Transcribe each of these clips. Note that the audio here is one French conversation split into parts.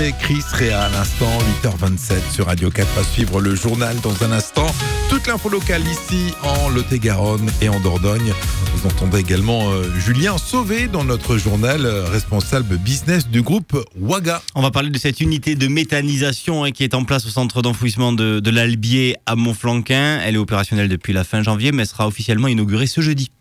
C'était Chris Rea à l'instant, 8h27 sur Radio 4. À suivre le journal dans un instant. Toute l'info locale ici en Lot-et-Garonne et en Dordogne. Vous entendez également Julien Sauvé dans notre journal, responsable business du groupe Waga. On va parler de cette unité de méthanisation qui est en place au centre d'enfouissement de l'Albier à Montflanquin. Elle est opérationnelle depuis la fin janvier, mais elle sera officiellement inaugurée ce jeudi.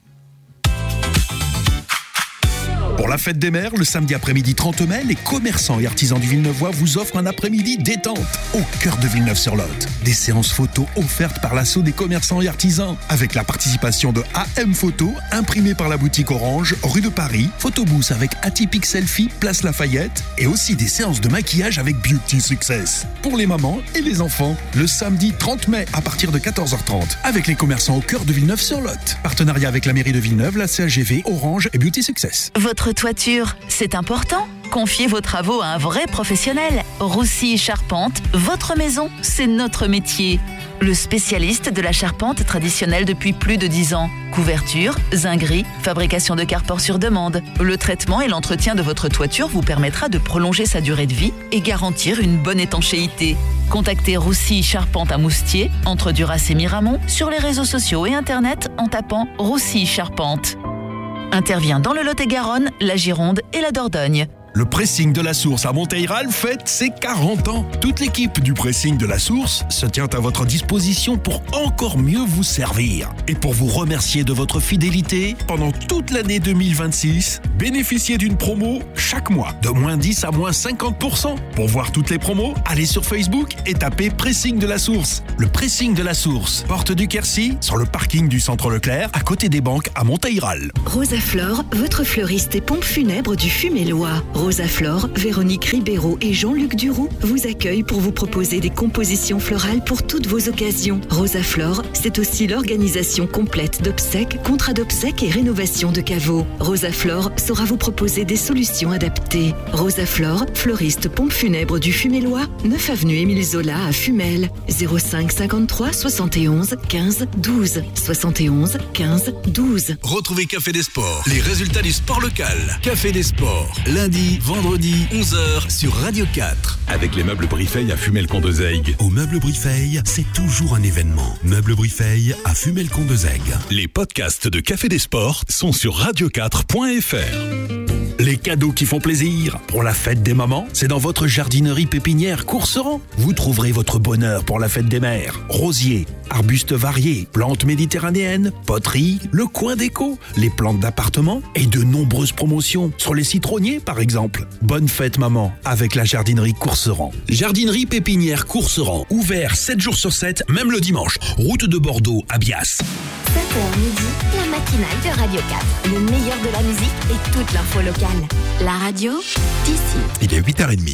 Pour la fête des mères, le samedi après-midi 30 mai, les commerçants et artisans du Villeneuvois vous offrent un après-midi détente au cœur de Villeneuve-sur-Lot. Des séances photos offertes par l'assaut des commerçants et artisans, avec la participation de AM Photo, imprimée par la boutique Orange, rue de Paris, photobooth avec Atypique Selfie, place Lafayette, et aussi des séances de maquillage avec Beauty Success. Pour les mamans et les enfants, le samedi 30 mai à partir de 14h30, avec les commerçants au cœur de Villeneuve-sur-Lot. Partenariat avec la mairie de Villeneuve, la CAGV, Orange et Beauty Success. Votre toiture, c'est important. Confiez vos travaux à un vrai professionnel. Roussy Charpente, votre maison, c'est notre métier. Le spécialiste de la charpente traditionnelle depuis plus de 10 ans. Couverture, zinguerie, fabrication de carport sur demande. Le traitement et l'entretien de votre toiture vous permettra de prolonger sa durée de vie et garantir une bonne étanchéité. Contactez Roussy Charpente à Moustier, entre Duras et Miramont, sur les réseaux sociaux et internet en tapant Roussy Charpente. Intervient dans le Lot-et-Garonne, la Gironde et la Dordogne. Le pressing de la Source à Monteyral fête ses 40 ans. Toute l'équipe du pressing de la Source se tient à votre disposition pour encore mieux vous servir. Et pour vous remercier de votre fidélité, pendant toute l'année 2026, bénéficiez d'une promo chaque mois, de moins 10 à moins 50%. Pour voir toutes les promos, allez sur Facebook et tapez Pressing de la Source. Le pressing de la Source, porte du Quercy, sur le parking du Centre Leclerc, à côté des banques à Monteyral. Rosaflore, votre fleuriste et pompe funèbre du Fumélois. Rosaflore, Véronique Ribéraud et Jean-Luc Duroux vous accueillent pour vous proposer des compositions florales pour toutes vos occasions. Rosaflore, c'est aussi l'organisation complète d'obsèques, contrats d'obsèques et rénovation de caveaux. Rosaflore saura vous proposer des solutions adaptées. Rosaflore, fleuriste pompe funèbre du Fumélois, 9 avenue Émile Zola à Fumel, 05 53 71 15 12 71 15 12. Retrouvez Café des Sports, les résultats du sport local. Café des Sports, lundi, vendredi, 11h sur Radio 4. Avec les meubles Brifeil à Fumel-Condezaygues. Au meuble Brifeil, c'est toujours un événement. Meubles Brifeil à Fumel-Condezaygues. Les podcasts de Café des Sports sont sur radio4.fr. Les cadeaux qui font plaisir pour la fête des mamans, c'est dans votre jardinerie pépinière Courseran. Vous trouverez votre bonheur pour la fête des mères. Rosiers, arbustes variés, plantes méditerranéennes, poteries, le coin déco, les plantes d'appartement et de nombreuses promotions sur les citronniers par exemple. Bonne fête maman avec la jardinerie Courseran. Jardinerie pépinière Courseran, ouvert 7 jours sur 7, même le dimanche. Route de Bordeaux à Bias. 7h midi, la matinale de Radio 4. Le meilleur de la musique et toute l'info locale. La radio, d'ici. Il est 8h30.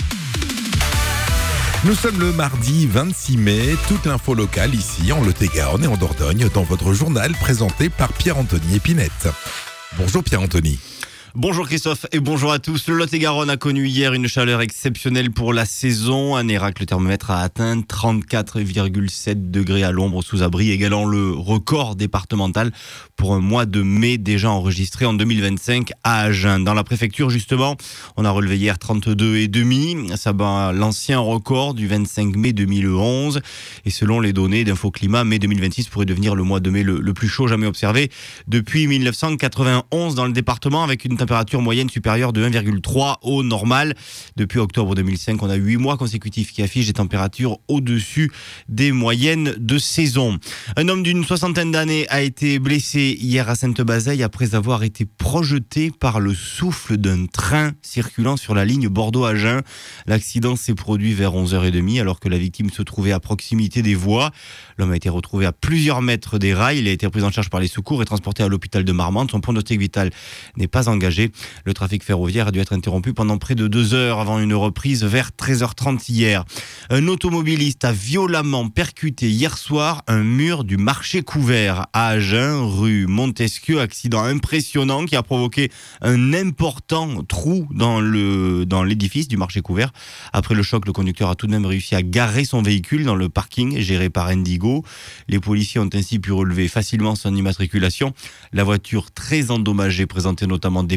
Nous sommes le mardi 26 mai. Toute l'info locale ici en Lot-et-Garonne et en Dordogne dans votre journal présenté par Pierre-Anthony Épinette. Bonjour Pierre-Anthony. Bonjour Christophe et bonjour à tous. Le Lot-et-Garonne a connu hier une chaleur exceptionnelle pour la saison. À Nérac, le thermomètre a atteint 34,7 degrés à l'ombre sous abri, égalant le record départemental pour un mois de mai déjà enregistré en 2025 à Agen. Dans la préfecture, justement, on a relevé hier 32,5. Ça bat l'ancien record du 25 mai 2011. Et selon les données d'Infoclimat, mai 2026 pourrait devenir le mois de mai le plus chaud jamais observé depuis 1991 dans le département, avec une température moyenne supérieure de 1,3 au normal. Depuis octobre 2005, on a 8 mois consécutifs qui affichent des températures au-dessus des moyennes de saison. Un homme d'une soixantaine d'années a été blessé hier à Sainte-Bazeille après avoir été projeté par le souffle d'un train circulant sur la ligne Bordeaux-Agen. L'accident s'est produit vers 11h30 alors que la victime se trouvait à proximité des voies. L'homme a été retrouvé à plusieurs mètres des rails. Il a été pris en charge par les secours et transporté à l'hôpital de Marmande. Son pronostic vital n'est pas engagé. Le trafic ferroviaire a dû être interrompu pendant près de 2 heures avant une reprise vers 13h30 hier. Un automobiliste a violemment percuté hier soir un mur du marché couvert à Agen, rue Montesquieu. Accident impressionnant qui a provoqué un important trou dans l'édifice du marché couvert. Après le choc, le conducteur a tout de même réussi à garer son véhicule dans le parking géré par Indigo. Les policiers ont ainsi pu relever facilement son immatriculation. La voiture très endommagée présentait notamment des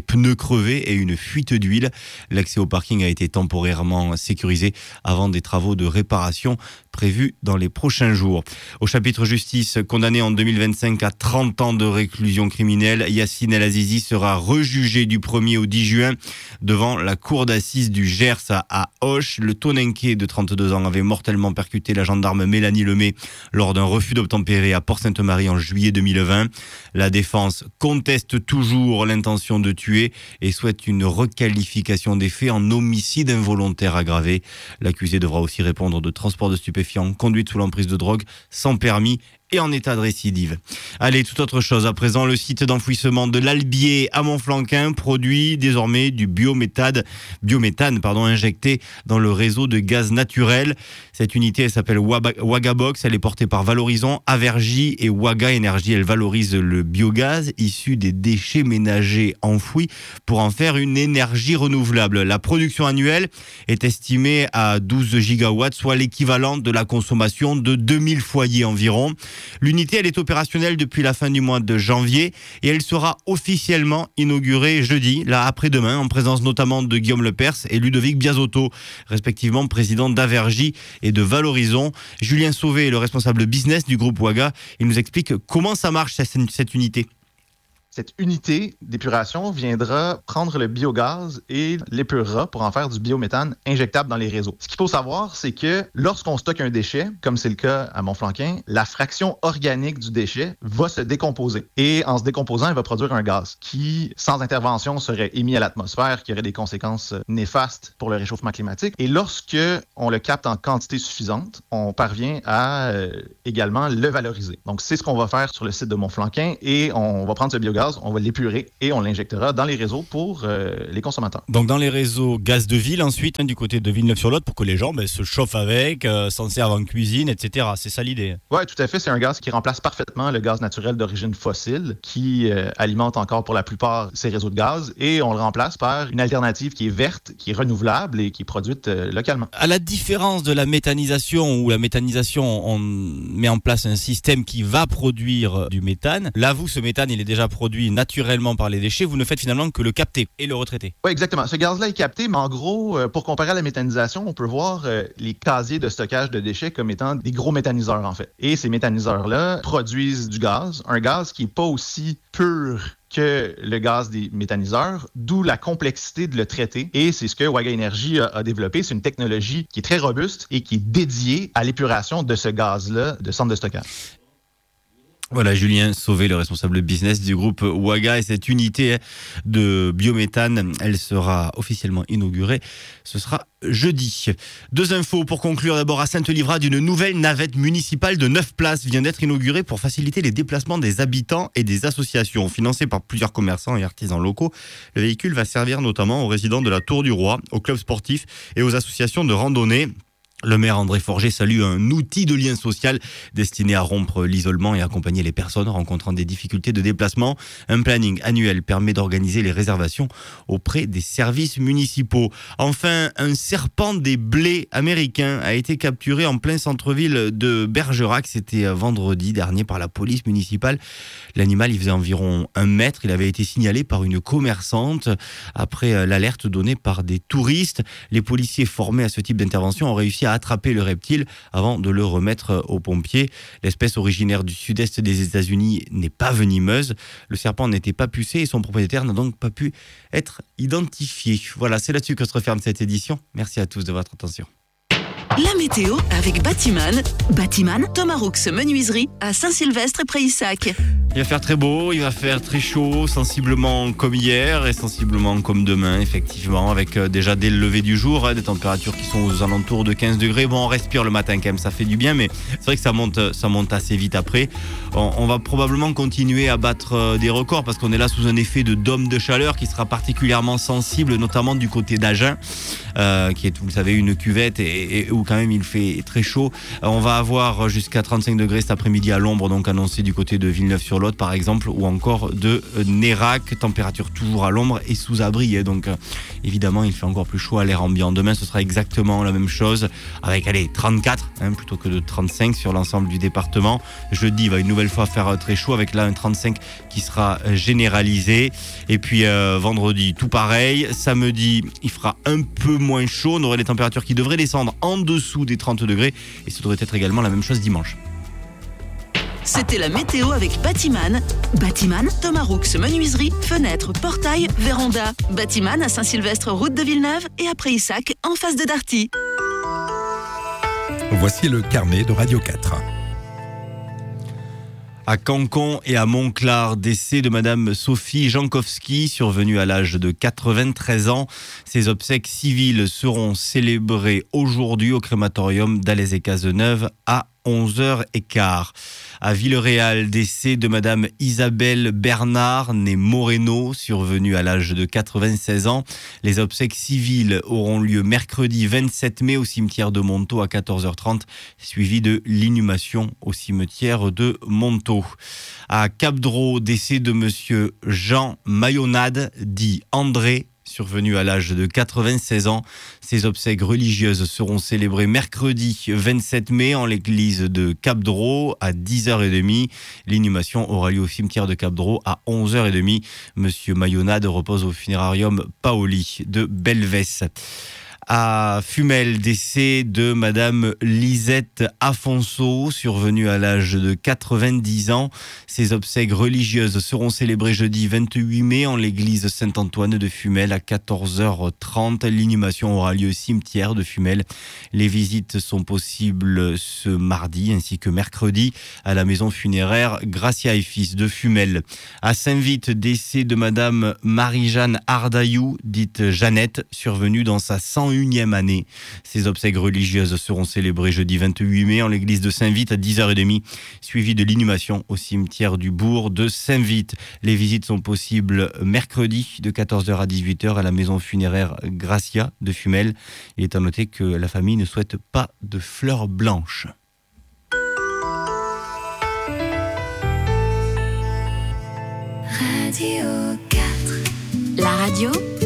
pneus crevés et une fuite d'huile. L'accès au parking a été temporairement sécurisé avant des travaux de réparation prévus dans les prochains jours. Au chapitre justice, condamné en 2025 à 30 ans de réclusion criminelle, Yacine El Azizi sera rejugé du 1er au 10 juin devant la cour d'assises du Gers à Auch. Le Tonenqué de 32 ans avait mortellement percuté la gendarme Mélanie Lemay lors d'un refus d'obtempérer à Port-Sainte-Marie en juillet 2020. La défense conteste toujours l'intention de tuer et souhaite une requalification des faits en homicide involontaire aggravé. L'accusé devra aussi répondre de transport de stupéfiants, conduite sous l'emprise de drogue, sans permis et en état de récidive. Allez, toute autre chose à présent, le site d'enfouissement de l'Albier à Montflanquin produit désormais du biométhane injecté dans le réseau de gaz naturel. Cette unité, elle s'appelle Wagabox, elle est portée par Valorisons, Avergy et Waga Énergie. Elle valorise le biogaz issu des déchets ménagers enfouis pour en faire une énergie renouvelable. La production annuelle est estimée à 12 gigawatts, soit l'équivalent de la consommation de 2000 foyers environ. L'unité, elle est opérationnelle depuis la fin du mois de janvier et elle sera officiellement inaugurée jeudi, là après-demain, en présence notamment de Guillaume Lepers et Ludovic Biasotto, respectivement président d'Avergy et de Valorisons. Julien Sauvé est le responsable business du groupe Waga. Il nous explique comment ça marche cette unité. Cette unité d'épuration viendra prendre le biogaz et l'épurera pour en faire du biométhane injectable dans les réseaux. Ce qu'il faut savoir, c'est que lorsqu'on stocke un déchet, comme c'est le cas à Montflanquin, la fraction organique du déchet va se décomposer. Et en se décomposant, elle va produire un gaz qui, sans intervention, serait émis à l'atmosphère, qui aurait des conséquences néfastes pour le réchauffement climatique. Et lorsque on le capte en quantité suffisante, on parvient à également le valoriser. Donc, c'est ce qu'on va faire sur le site de Montflanquin et on va prendre ce biogaz, on va l'épurer et on l'injectera dans les réseaux pour les consommateurs. Donc dans les réseaux gaz de ville ensuite, du côté de Villeneuve-sur-Lot, pour que les gens se chauffent avec, s'en servent en cuisine, etc. C'est ça l'idée? Oui, tout à fait. C'est un gaz qui remplace parfaitement le gaz naturel d'origine fossile qui alimente encore pour la plupart ces réseaux de gaz et on le remplace par une alternative qui est verte, qui est renouvelable et qui est produite localement. À la différence de la méthanisation, où la méthanisation, on met en place un système qui va produire du méthane, là vous, ce méthane, il est déjà produit naturellement par les déchets, vous ne faites finalement que le capter et le retraiter. Oui, exactement. Ce gaz-là est capté, mais en gros, pour comparer à la méthanisation, on peut voir les casiers de stockage de déchets comme étant des gros méthaniseurs, en fait. Et ces méthaniseurs-là produisent du gaz, un gaz qui n'est pas aussi pur que le gaz des méthaniseurs, d'où la complexité de le traiter. Et c'est ce que Waga Énergie a développé. C'est une technologie qui est très robuste et qui est dédiée à l'épuration de ce gaz-là de centre de stockage. Voilà, Julien Sauvé, le responsable business du groupe Waga, et cette unité de biométhane, elle sera officiellement inaugurée. Ce sera jeudi. Deux infos pour conclure. D'abord, à Sainte-Livrade, une nouvelle navette municipale de 9 places vient d'être inaugurée pour faciliter les déplacements des habitants et des associations. Financée par plusieurs commerçants et artisans locaux, le véhicule va servir notamment aux résidents de la Tour du Roi, aux clubs sportifs et aux associations de randonnée. Le maire André Forget salue un outil de lien social destiné à rompre l'isolement et accompagner les personnes rencontrant des difficultés de déplacement. Un planning annuel permet d'organiser les réservations auprès des services municipaux. Enfin, un serpent des blés américain a été capturé en plein centre-ville de Bergerac. C'était vendredi dernier par la police municipale. L'animal, il faisait environ 1 mètre. Il avait été signalé par une commerçante après l'alerte donnée par des touristes. Les policiers formés à ce type d'intervention ont réussi à attraper le reptile avant de le remettre aux pompiers. L'espèce originaire du sud-est des États-Unis n'est pas venimeuse. Le serpent n'était pas pucé et son propriétaire n'a donc pas pu être identifié. Voilà, c'est là-dessus que se referme cette édition. Merci à tous de votre attention. La météo avec Batiman. Batiman, Thomas Roux Menuiserie à Saint-Sylvestre et Pré-Issac. Il va faire très beau, il va faire très chaud, sensiblement comme hier et sensiblement comme demain, effectivement, avec déjà dès le lever du jour, des températures qui sont aux alentours de 15 degrés. Bon, on respire le matin quand même, ça fait du bien, mais c'est vrai que ça monte assez vite après. On va probablement continuer à battre des records parce qu'on est là sous un effet de dôme de chaleur qui sera particulièrement sensible, notamment du côté d'Agen, qui est, vous le savez, une cuvette et quand même il fait très chaud. On va avoir jusqu'à 35 degrés cet après-midi à l'ombre, donc annoncé du côté de Villeneuve-sur-Lot par exemple, ou encore de Nérac, température toujours à l'ombre et sous abri, donc évidemment il fait encore plus chaud à l'air ambiant. Demain ce sera exactement la même chose avec 34 plutôt que de 35 sur l'ensemble du département. Jeudi il va une nouvelle fois faire très chaud avec là un 35 qui sera généralisé, et puis vendredi tout pareil. Samedi il fera un peu moins chaud, on aurait des températures qui devraient descendre en dessous des 30 degrés, et ce devrait être également la même chose dimanche. C'était la météo avec Batiman. Batiman, Thomas Roux, menuiserie, fenêtres, portail, véranda. Batiman à Saint-Sylvestre, route de Villeneuve, et après Issac, en face de Darty. Voici le carnet de Radio 4. À Cancon et à Montclar, décès de Madame Sophie Jankowski, survenue à l'âge de 93 ans. Ses obsèques civiles seront célébrées aujourd'hui au crématorium d'Alès-et-Cazeneuve à 11h15. À Villeréal, décès de Madame Isabelle Bernard, née Moreno, survenue à l'âge de 96 ans. Les obsèques civiles auront lieu mercredi 27 mai au cimetière de Montaut à 14h30, suivi de l'inhumation au cimetière de Montaut. À Cap-Dro, décès de Monsieur Jean Mayonade, dit André, survenu à l'âge de 96 ans. Ses obsèques religieuses seront célébrées mercredi 27 mai en l'église de Cap-Dro à 10h30. L'inhumation aura lieu au cimetière de Cap-Dro à 11h30. Monsieur Mayonade repose au funérarium Paoli de Belvès. À Fumel, décès de Madame Lisette Afonso, survenue à l'âge de 90 ans. Ses obsèques religieuses seront célébrées jeudi 28 mai en l'église Saint-Antoine de Fumel à 14h30. L'inhumation aura lieu au cimetière de Fumel. Les visites sont possibles ce mardi ainsi que mercredi à la maison funéraire Gracia et Fils de Fumel. À Saint-Vite, décès de Madame Marie-Jeanne Ardaillou, dite Jeannette, survenue dans sa 101e année. Ces obsèques religieuses seront célébrées jeudi 28 mai en l'église de Saint-Vite à 10h30, suivi de l'inhumation au cimetière du bourg de Saint-Vite. Les visites sont possibles mercredi de 14h à 18h à la maison funéraire Gracia de Fumel. Il est à noter que la famille ne souhaite pas de fleurs blanches. Radio 4. La radio